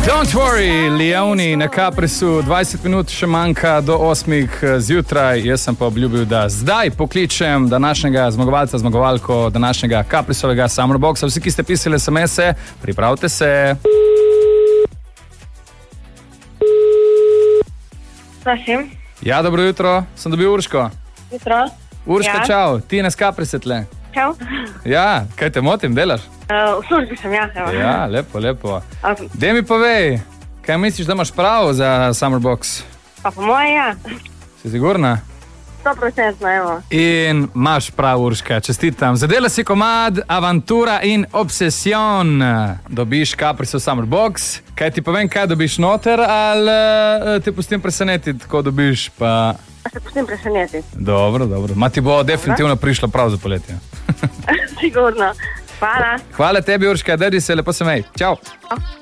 Don't worry, Leoni na Caprisu, 20 minut še manjka do 8 zjutraj. Jaz sem pa obljubil, da zdaj pokličem današnjega zmagovalca, zmagovalko današnjega Caprisovega Summer Boxa. Vsi, ki ste pisali SMS-e, pripravite se. Prosim. Ja, dobro jutro, sem dobil Urško. Jutro. Urška, Ja. čau, ti ne Capriset tle. Čau. Ja, kaj te motim, delaš? V službi sem, ja. Evo. Ja, lepo, lepo. Ok. Dej mi povej, kaj misliš, da imaš prav za Summer Box? Pa po moje, ja. Si sigurna? 100%, evo. In imaš prav, Urška, čestitam. Zadela si komad Avantura in Obsession. Dobiš Caprisov Summer Box. Kaj ti povem, kaj dobiš noter, ali te pustim presenetiti, ko dobiš pa... Se pustim presenetiti. Dobro, dobro. Ma ti bo definitivno prišlo prav za poletje. Sigurno. Hvala. Hvala tebi, Urška, dedi se, lepo se mej. Čau.